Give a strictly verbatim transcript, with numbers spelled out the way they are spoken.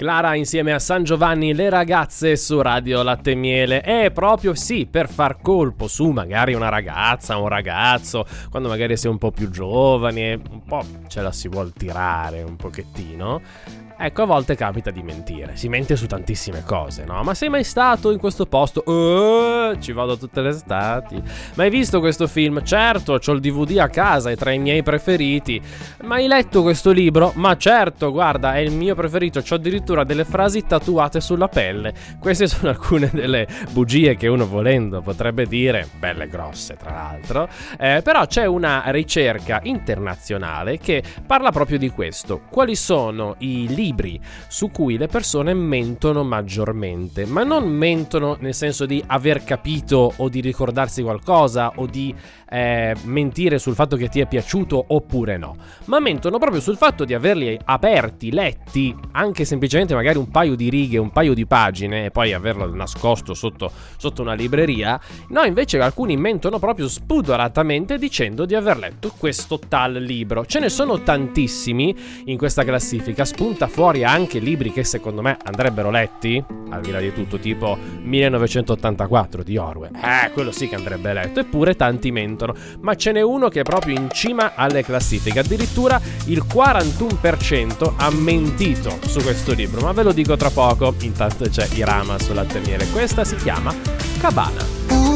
Clara insieme a San Giovanni, Le ragazze su Radio Latte e Miele. È proprio sì, per far colpo su magari una ragazza, un ragazzo, quando magari sei un po' più giovane, un po' ce la si vuol tirare un pochettino. Ecco, a volte capita di mentire, si mente su tantissime cose, no? Ma sei mai stato in questo posto? Uh, ci vado tutte le estati. Ma hai visto questo film? Certo, c'ho il D V D a casa, è tra i miei preferiti. Ma hai letto questo libro? Ma certo, guarda, è il mio preferito, c'ho addirittura delle frasi tatuate sulla pelle. Queste sono alcune delle bugie che uno volendo potrebbe dire, belle grosse tra l'altro, eh, però c'è una ricerca internazionale che parla proprio di questo. Quali sono i libri su cui le persone mentono maggiormente, ma non mentono nel senso di aver capito o di ricordarsi qualcosa o di eh, mentire sul fatto che ti è piaciuto oppure no, ma mentono proprio sul fatto di averli aperti, letti, anche semplicemente magari un paio di righe, un paio di pagine e poi averlo nascosto sotto, sotto una libreria. No, invece alcuni mentono proprio spudoratamente dicendo di aver letto questo tal libro. Ce ne sono tantissimi in questa classifica, spunta fuori anche libri che secondo me andrebbero letti, al di là di tutto, tipo millenovecentottantaquattro di Orwell. Eh, quello sì che andrebbe letto, eppure tanti mentono. Ma ce n'è uno che è proprio in cima alle classifiche, addirittura il quarantuno per cento ha mentito su questo libro, ma ve lo dico tra poco. Intanto c'è Irama su Latte e Miele, questa si chiama Cabana.